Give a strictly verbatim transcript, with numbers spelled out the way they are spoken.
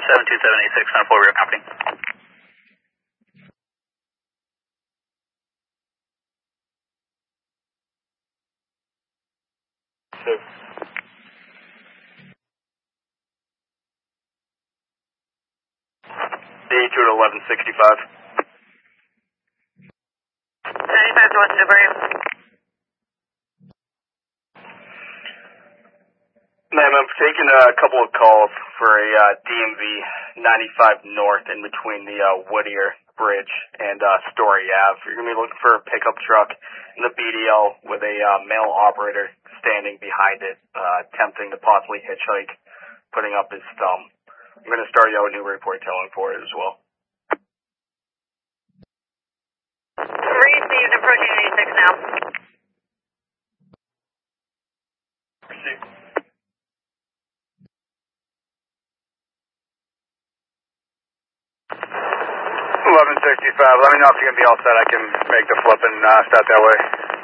seven two seven eight six, nine four rear company. Six. D two at eleven sixty-five. ninety-five to West Newbury. Ma'am, I'm taking a couple of calls for a uh, D M V ninety-five North in between the uh, Whittier Bridge and uh, Story Ave. You're going to be looking for a pickup truck in the B D L with a uh, male operator standing behind it, uh, attempting to possibly hitchhike, putting up his thumb. I'm going to start you out a new report towing for it as well. Received, approaching eighty-six now. Received. eleven sixty-five. Let me know if you're going to be all set. I can make the flip and uh, start that way.